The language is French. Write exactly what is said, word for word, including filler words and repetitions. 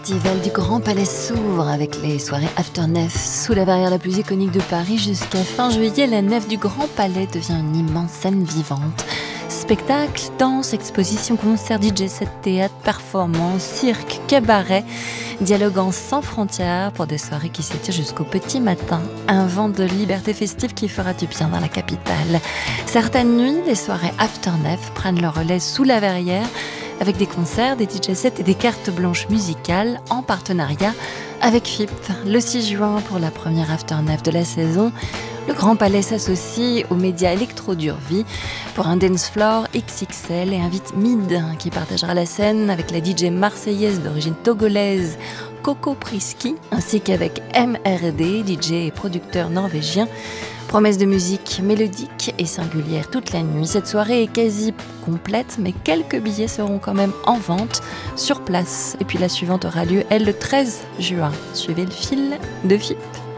Le festival du Grand Palais s'ouvre avec les soirées After Nef. Sous la verrière la plus iconique de Paris, jusqu'à fin juillet, la nef du Grand Palais devient une immense scène vivante. Spectacles, danse, expositions, concerts, D J set, théâtre, performances, cirque, cabaret, dialoguant sans frontières pour des soirées qui s'étirent jusqu'au petit matin. Un vent de liberté festive qui fera du bien dans la capitale. Certaines nuits, les soirées After Nef prennent le relais sous la verrière avec des concerts, des D J sets et des cartes blanches musicales en partenariat avec F I P. Le six juin, pour la première After Nef de la saison, le Grand Palais s'associe aux médias Electro d'Urvie pour un dance floor X X L et invite Mid qui partagera la scène avec la D J marseillaise d'origine togolaise Coco Priski ainsi qu'avec M R D, D J et producteur norvégien. Promesse de musique mélodique et singulière toute la nuit. Cette soirée est quasi complète, mais quelques billets seront quand même en vente sur place. Et puis la suivante aura lieu, elle, le treize juin. Suivez le fil de F I P.